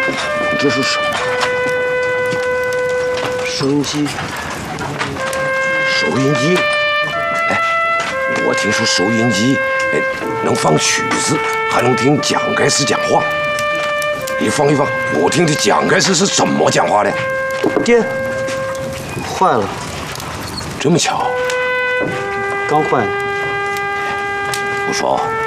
这是什么？收音机。收音机？哎，我听说收音机，能放曲子，还能听蒋介石讲话。你放一放，我听听蒋介石是怎么讲话的。 爹，坏了。 这么巧？ 刚坏的。 我说，